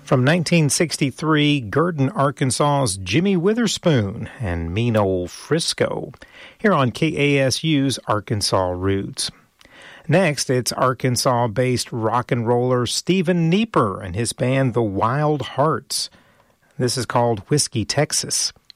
From 1963, Gurdon, Arkansas's Jimmy Witherspoon and Mean Old Frisco, here on KASU's Arkansas Roots. Next, it's Arkansas-based rock and roller Stephen Nieper and his band The Wild Hearts. This is called Whiskey, Texas.